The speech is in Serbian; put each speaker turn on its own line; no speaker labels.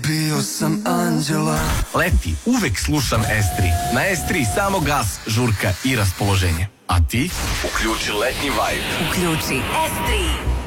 Ubio sam anđela.
Leti uvek slušam S3. Na S3 samo gas, žurka i raspoloženje. A ti? Uključi letnji vibe.
Uključi S3.